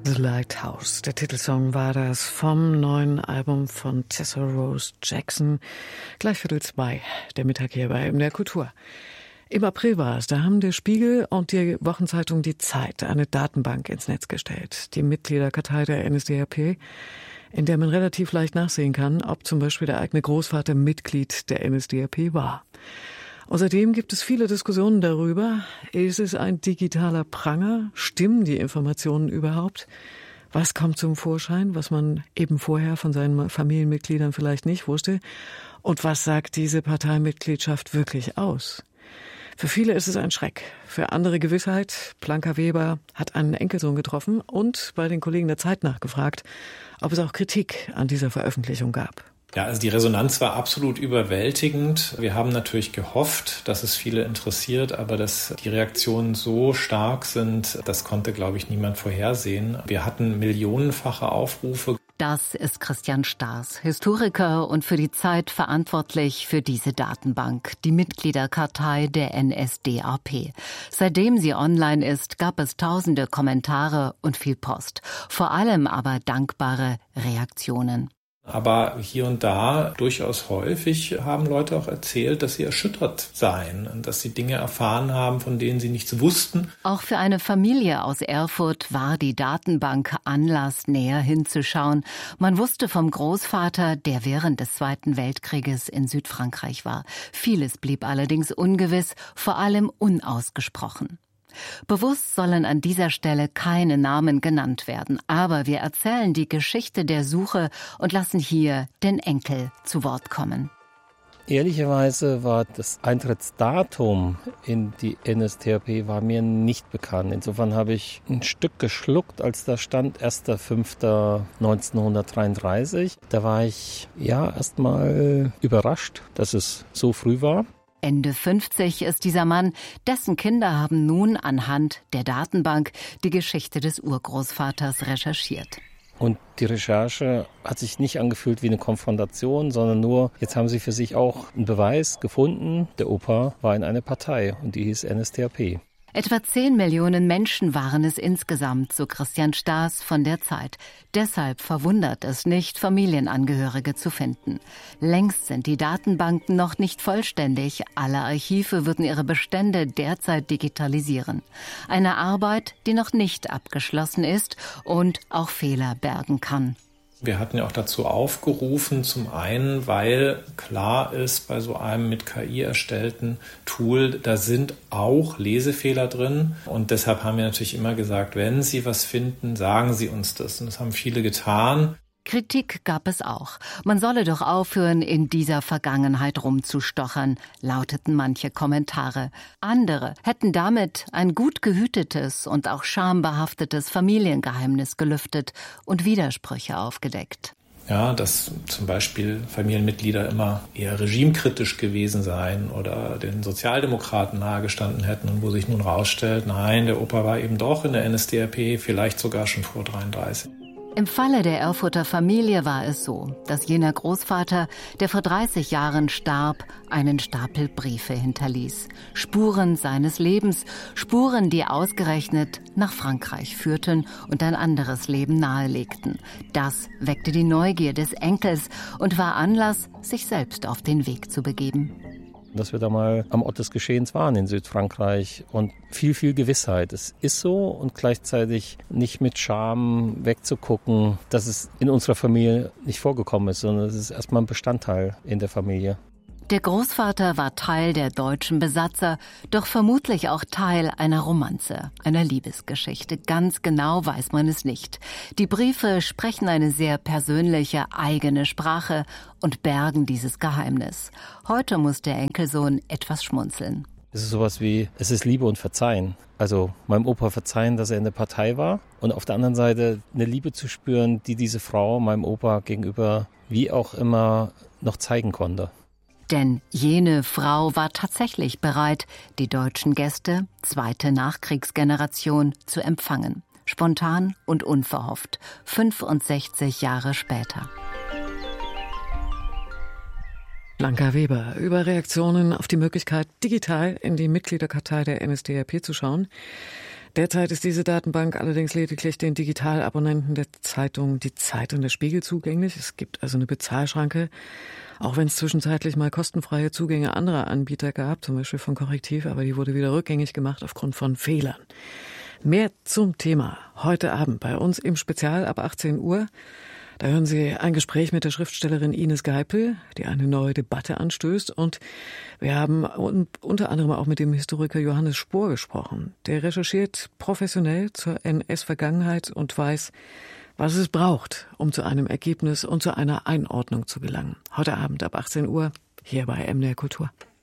The Lighthouse, der Titelsong war das vom neuen Album von Tessa Rose Jackson. Gleich 1:45, der Mittag hier bei MDR Kultur. Im April war es, da haben der Spiegel und die Wochenzeitung Die Zeit eine Datenbank ins Netz gestellt. Die Mitgliederkartei der NSDAP, in der man relativ leicht nachsehen kann, ob zum Beispiel der eigene Großvater Mitglied der NSDAP war. Außerdem gibt es viele Diskussionen darüber, ist es ein digitaler Pranger? Stimmen die Informationen überhaupt? Was kommt zum Vorschein, was man eben vorher von seinen Familienmitgliedern vielleicht nicht wusste? Und was sagt diese Parteimitgliedschaft wirklich aus? Für viele ist es ein Schreck, für andere Gewissheit. Blanca Weber hat einen Enkelsohn getroffen und bei den Kollegen der Zeit nachgefragt, ob es auch Kritik an dieser Veröffentlichung gab. Ja, also die Resonanz war absolut überwältigend. Wir haben natürlich gehofft, dass es viele interessiert, aber dass die Reaktionen so stark sind, das konnte, glaube ich, niemand vorhersehen. Wir hatten millionenfache Aufrufe. Das ist Christian Staes, Historiker und für die Zeit verantwortlich für diese Datenbank, die Mitgliederkartei der NSDAP. Seitdem sie online ist, gab es tausende Kommentare und viel Post. Vor allem aber dankbare Reaktionen. Aber hier und da durchaus häufig haben Leute auch erzählt, dass sie erschüttert seien und dass sie Dinge erfahren haben, von denen sie nichts wussten. Auch für eine Familie aus Erfurt war die Datenbank Anlass, näher hinzuschauen. Man wusste vom Großvater, der während des Zweiten Weltkrieges in Südfrankreich war. Vieles blieb allerdings ungewiss, vor allem unausgesprochen. Bewusst sollen an dieser Stelle keine Namen genannt werden, aber wir erzählen die Geschichte der Suche und lassen hier den Enkel zu Wort kommen. Ehrlicherweise war das Eintrittsdatum in die NSDAP war mir nicht bekannt. Insofern habe ich ein Stück geschluckt, als da stand 1.5.1933. Da war ich erstmal überrascht, dass es so früh war. Ende 50 ist dieser Mann, dessen Kinder haben nun anhand der Datenbank die Geschichte des Urgroßvaters recherchiert. Und die Recherche hat sich nicht angefühlt wie eine Konfrontation, sondern nur, jetzt haben sie für sich auch einen Beweis gefunden, der Opa war in einer Partei und die hieß NSDAP. Etwa 10 Millionen Menschen waren es insgesamt, so Christian Staes von der Zeit. Deshalb verwundert es nicht, Familienangehörige zu finden. Längst sind die Datenbanken noch nicht vollständig. Alle Archive würden ihre Bestände derzeit digitalisieren. Eine Arbeit, die noch nicht abgeschlossen ist und auch Fehler bergen kann. Wir hatten ja auch dazu aufgerufen, zum einen, weil klar ist, bei so einem mit KI erstellten Tool, da sind auch Lesefehler drin. Und deshalb haben wir natürlich immer gesagt, wenn Sie was finden, sagen Sie uns das. Und das haben viele getan. Kritik gab es auch. Man solle doch aufhören, in dieser Vergangenheit rumzustochern, lauteten manche Kommentare. Andere hätten damit ein gut gehütetes und auch schambehaftetes Familiengeheimnis gelüftet und Widersprüche aufgedeckt. Ja, dass zum Beispiel Familienmitglieder immer eher regimekritisch gewesen seien oder den Sozialdemokraten nahegestanden hätten und wo sich nun rausstellt, nein, der Opa war eben doch in der NSDAP, vielleicht sogar schon vor 1933. Im Falle der Erfurter Familie war es so, dass jener Großvater, der vor 30 Jahren starb, einen Stapel Briefe hinterließ. Spuren seines Lebens, Spuren, die ausgerechnet nach Frankreich führten und ein anderes Leben nahelegten. Das weckte die Neugier des Enkels und war Anlass, sich selbst auf den Weg zu begeben. Dass wir da mal am Ort des Geschehens waren in Südfrankreich und viel Gewissheit. Es ist so und gleichzeitig nicht mit Scham wegzugucken, dass es in unserer Familie nicht vorgekommen ist, sondern es ist erstmal ein Bestandteil in der Familie. Der Großvater war Teil der deutschen Besatzer, doch vermutlich auch Teil einer Romanze, einer Liebesgeschichte. Ganz genau weiß man es nicht. Die Briefe sprechen eine sehr persönliche, eigene Sprache und bergen dieses Geheimnis. Heute muss der Enkelsohn etwas schmunzeln. Es ist sowas wie, es ist Liebe und Verzeihen. Also meinem Opa verzeihen, dass er in der Partei war und auf der anderen Seite eine Liebe zu spüren, die diese Frau meinem Opa gegenüber wie auch immer noch zeigen konnte. Denn jene Frau war tatsächlich bereit, die deutschen Gäste, zweite Nachkriegsgeneration, zu empfangen. Spontan und unverhofft, 65 Jahre später. Blanca Weber über Reaktionen auf die Möglichkeit, digital in die Mitgliederkartei der NSDAP zu schauen. Derzeit ist diese Datenbank allerdings lediglich den Digitalabonnenten der Zeitung Die Zeit und der Spiegel zugänglich. Es gibt also eine Bezahlschranke, auch wenn es zwischenzeitlich mal kostenfreie Zugänge anderer Anbieter gab, zum Beispiel von Korrektiv, aber die wurde wieder rückgängig gemacht aufgrund von Fehlern. Mehr zum Thema heute Abend bei uns im Spezial ab 18 Uhr. Da hören Sie ein Gespräch mit der Schriftstellerin Ines Geipel, die eine neue Debatte anstößt. Und wir haben unter anderem auch mit dem Historiker Johannes Spohr gesprochen. Der recherchiert professionell zur NS-Vergangenheit und weiß, was es braucht, um zu einem Ergebnis und zu einer Einordnung zu gelangen. Heute Abend ab 18 Uhr hier bei MDR Kultur.